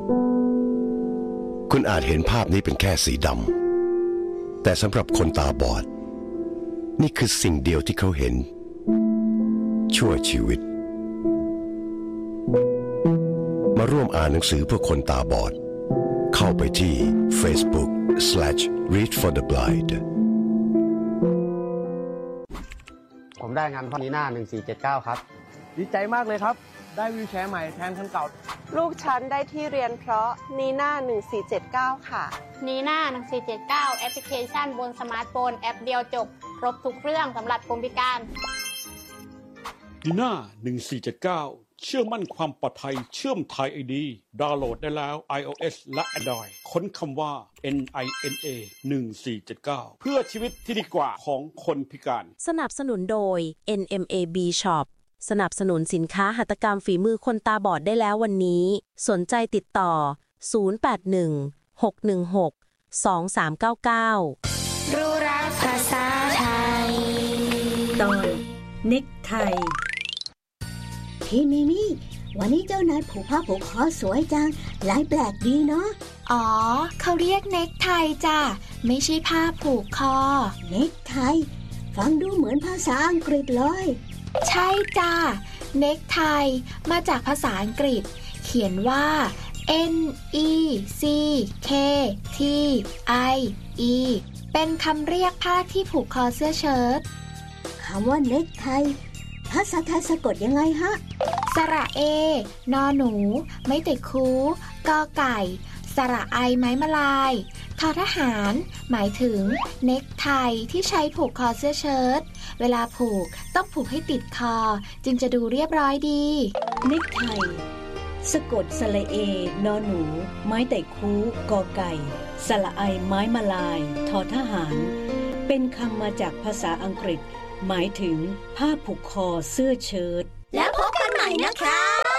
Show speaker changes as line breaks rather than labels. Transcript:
คุณอาจเห็นภาพนี้เป็นแค่สีดำแต่สำหรับคนตาบอดนี่คือสิ่งเดียวที่เขาเห็นชั่วชีวิตมาร่วมอ่านหนังสือเพื่อคนตาบอดเข้าไปที่ Facebook/Read for the Blind
ผมได้งานพ่อนีน่า1479ครับ
ดีใจมากเลยครับได้วีลแชร์ใหม่แทนคันเก่า
ลูกฉันได้ที่เรียนเพราะนีน่า1479ค่ะ
นีน่า1479แอปพลิเคชันบนสมาร์ทโฟนแอปเดียวจบครบทุกเรื่องสำหรับคนพิการ
นีน่า1479เชื่อมั่นความปลอดภัยเชื่อมไทย ID ดาวน์โหลดได้แล้ว iOS และ Android ค้นคำว่า NINA 1479เพื่อชีวิตที่ดีกว่าของคนพิการ
สนับสนุนโดย NMAB Shop สนับสนุนสินค้าหัตถกรรมฝีมือคนตาบอดได้แล้ววันนี้สนใจติดต่อ0816162399
รู้รักภาษาไทย
ตอนเน็กไท
พี่มิมี่วันนี้เจ้านายผูกผ้าผูกคอสวยจังลายแปลกดีเนาะ
อ๋อเขาเรียกเน็กไทจ้ะไม่ใช่ผ้าผูกคอ
เน็กไทฟังดูเหมือนภาษาอังกฤษเลย
ใช่จ้ะเน็กไทมาจากภาษาอังกฤษเขียนว่า NECKTIE เป็นคำเรียกผ้าที่ผูกคอเสื้อเชิ้ต
คำว่าเน็กไทภาษาไทยสะกดยังไงฮะ
สระเอนอหนูไม่ติดคูกอไก่สระไอไม้มะลายทอทหารหมายถึงเน็กไทที่ใช้ผูกคอเสื้อเชิ้ตเวลาผูกต้องผูกให้ติดคอจึงจะดูเรียบร้อยดี
เน็กไทสะกดสระเอนอหนูไม้ไต่คูกอไก่สระไอไม้มะลายทอทหารเป็นคำมาจากภาษาอังกฤษหมายถึงผ้าผูกคอเสื้อเชิ้ต
แล้วพบกันใหม่นะคะ